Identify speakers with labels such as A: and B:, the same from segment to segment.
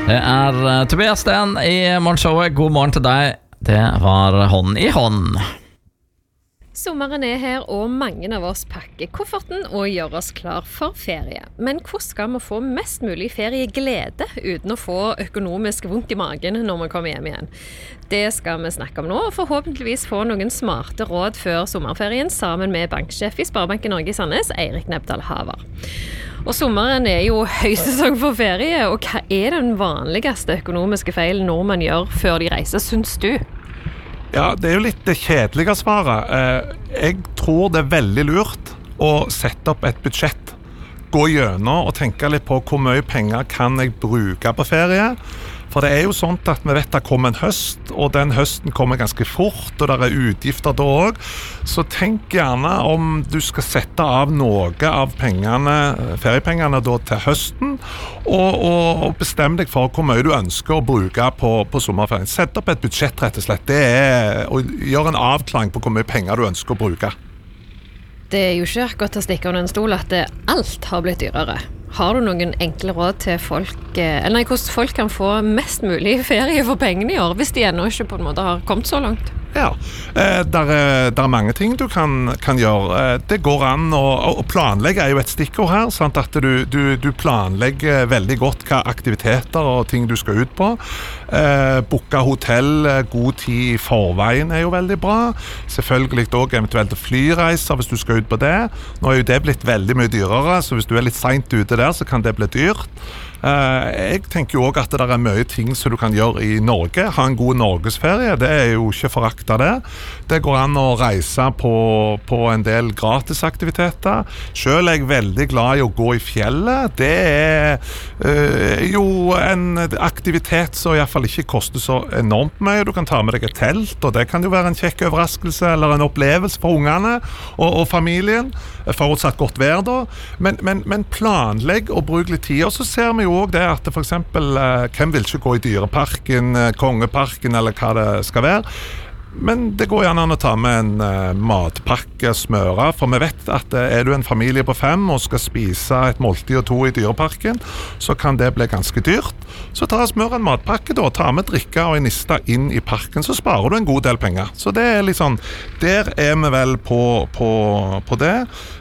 A: Det Tobias Sten I morgenshowet. God morgen til deg. Det var hånd I hånd.
B: Sommeren her, og mange av oss pakker kofferten og gjør oss klar for ferie. Men hvordan skal vi få mest mulig ferieglede uten å få økonomisk vondt I magen når vi kommer hjem igjen? Det skal vi snakke om nå, og forhåpentligvis få noen smarte råd før sommerferien sammen med banksjef I Sparebanken Norge I Sandnes, Eirik Nebdal Haver. Og sommeren jo høysesong for ferie, og hva den vanligste økonomiske feilen nordmenn gjør før de reiser, synes du?
C: Ja, det jo litt det kjedelige svaret. Jeg tror det veldig lurt å sette opp et budsjett. Gå gjennom og tenke litt på hvor mye penger kan jeg bruke på ferie. For det jo sånn at vi vet det kommer en høst, og den høsten kommer ganske fort, og det utgifter da også. Så tenk gjerne om du skal sette av noe av pengene, feriepengene da til høsten, og bestem deg for hvor mye du ønsker å bruke på sommerferien. Sett opp et budsjett rett og slett. Det å gjøre en avklaring på hvor mye penger du ønsker å bruke.
B: Det jo ikke godt å stikke under en stol at alt har blitt dyrere. Har du noen enkle råd til folk, eller hvordan folk kan få mest mulig ferie for pengene I år, hvis de ennå ikke på en måte har kommet så langt?
C: Ja, der mange ting du kan gjøre. Det går an å planlegge jo et stikkord her, sant? At du planlegger veldig godt hva aktiviteter og ting du skal ut på. Booke hotell god tid I forveien jo veldig bra. Selvfølgelig også eventuelt flyreiser hvis du skal ut på det. Nå jo det blitt veldig mye dyrere, så hvis du litt sent ute der, så kan det bli dyrt. Jeg tenker jo også at det mye ting som du kan gjøre I Norge. Ha en god norgesferie, det jo ikke forakta det. Det går an å reise på en del gratisaktiviteter. Selv jeg veldig glad I å gå I fjellet. Det jo en aktivitet som I hvert fall ikke koster så enormt mye. Du kan ta med deg et telt, og det kan jo være en kjekk overraskelse eller en opplevelse for ungene og familien. Forutsatt godt vær da. Men planlegg og bruk litt tid. Og så ser vi jo også det at for eksempel hvem vil ikke gå I dyreparken, kongeparken eller hva det skal være. Men det går gjerne an å ta med en matpakke, smøre, for vi vet at du en familie på 5 og skal spise et måltid og 2 I dyreparken, så kan det bli ganske dyrt. Så ta og smør en matpakke da, ta med drikke og en niste inn I parken, så sparer du en god del penger. Så det litt sånn, der vi vel på det.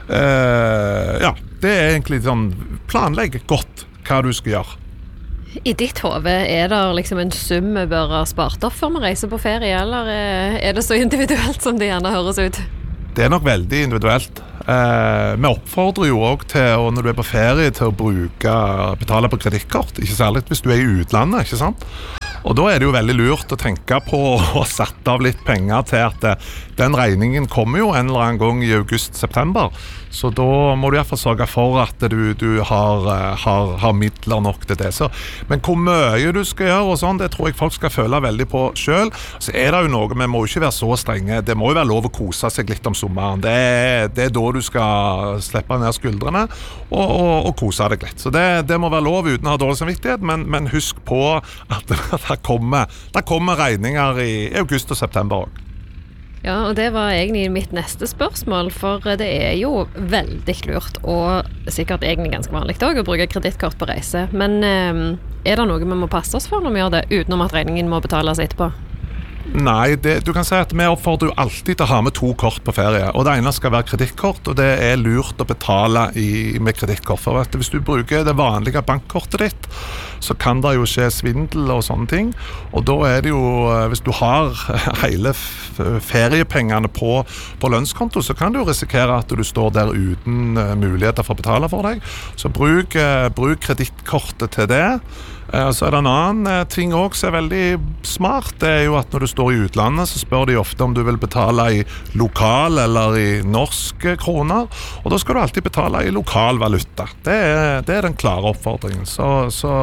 C: Ja, det egentlig sånn, planlegg godt hva du skal gjøre.
B: I ditt hode, det liksom en sum vi bør ha spart opp før vi reiser på ferie, eller det så individuelt som det gjerne høres ut?
C: Det nok veldig individuelt. Vi oppfordrer jo også til, når du på ferie, til å betale på kredittkort, ikke særlig hvis du I utlandet, ikke sant? Og da det jo veldig lurt å tenke på å sette av litt penger til at den regningen kommer jo en eller annen gang I august-september. Så da må du I hvert fall sørge for at du har midler nok til det. Men hvor mye du skal gjøre og sånn, det tror jeg folk skal føle veldig på selv. Så det jo noe, vi må jo ikke være så strenge. Det må jo være lov å kose seg litt om sommeren. Det da du skal slippe ned skuldrene og kose deg litt. Så det må være lov uten å ha dårlig samvittighet, men husk på at det kommer regninger I august og september også.
B: Ja, og det var egentlig mitt neste spørsmål, for det jo veldig lurt, og sikkert egentlig ganske vanlig også, å bruke kredittkort på reise. Men det noe vi må passe oss for når vi gjør det, utenom at regningen må betales etterpå?
C: Nei, du kan si at vi oppfordrer jo alltid til å ha med 2 kort på ferie, og det ene skal være kredittkort, og det lurt å betale med kredittkort. For at hvis du bruker det vanlige bankkortet ditt, så kan det jo skje svindel og sånne ting, og da det jo, hvis du har hele feriepengene på lønnskonto, så kan du jo risikere at du står der uten muligheter for å betale for deg. Så bruk kredittkortet til det. Så det en annen ting også som veldig smart, det jo at når du står I utlandet, så spør de ofte om du vil betale I lokal eller I norske kroner, og da skal du alltid betale I lokal valuta. Det den klare oppfordringen. Så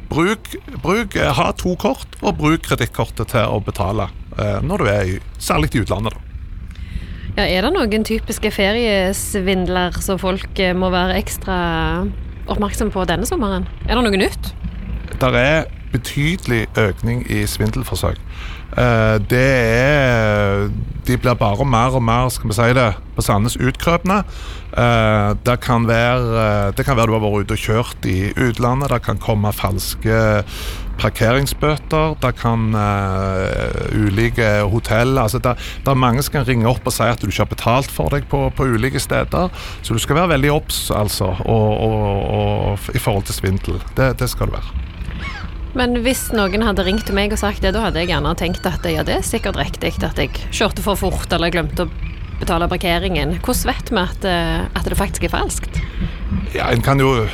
C: ha 2 kort, og bruk kredittkortet til å betale når du særlig I utlandet da.
B: Ja, det noen typiske feriesvindler som folk må være ekstra oppmerksom på denne sommeren? Det noe nytt?
C: Der betydelig økning i svindelforsøk. De blir bare mer og mer, skal vi si det, på Sandnes utkrøpende. Det kan være du har vært ute og kjørt i utlandet, det kan komme falske parkeringsbøter, det kan ulike hotell, altså det er mange som kan ringe opp og si at du ikke har betalt for deg på ulike steder, så du skal være veldig obs altså, og i forhold til svindel, det skal du være.
B: Men hvis noen hadde ringt til meg og sagt det, da hadde jeg gjerne tenkt at ja, det er sikkert riktig at jeg kjørte for fort eller glemte å betale parkeringen. Hvordan vet vi at det faktisk er falskt?
C: Ja, en kan jo...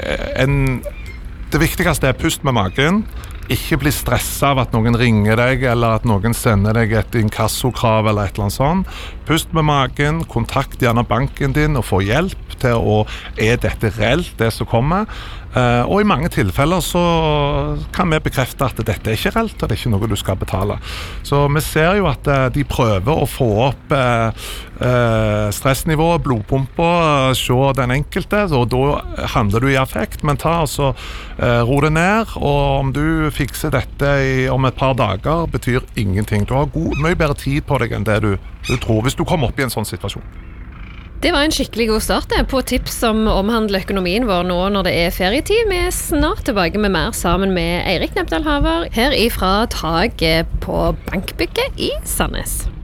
C: Det viktigste pust med magen. Ikke bli stresset av at noen ringer deg, eller at noen sender deg et inkassokrav eller et eller annet sånt. Pust med magen, kontakt gjerne banken din og få hjelp til dette reelt, det som kommer. Og i mange tilfeller så kan vi bekrefte at dette er ikke reelt, og det er ikke noe du skal betale. Så vi ser jo at de prøver å få opp stressnivået, blodpumpa, se den enkelte, og da handler du i affekt, men ro det ned, og om du fikser dette om et par dager, betyr ingenting. Du har mye bedre tid på deg enn det du tror, hvis du kommer opp i en sånn situasjon.
B: Det var en skikkelig god start på tips som omhandler økonomien vår nå når det er ferietid. Vi er snart tilbake med mer sammen med Eirik Nepdal Haver her ifra taket på Bankbygget i Sandnes.